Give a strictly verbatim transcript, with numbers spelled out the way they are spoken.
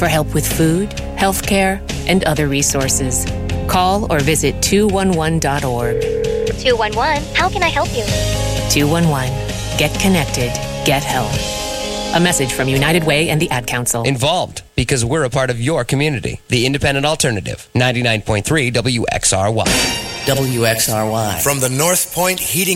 for help with food, healthcare, and other resources. Call or visit two one one dot org. two one one, how can I help you? two one one. Get connected. Get help. A message from United Way and the Ad Council. Involved because we're a part of your community. The Independent Alternative. ninety-nine point three W X R Y. W X R Y. From the North Point Heating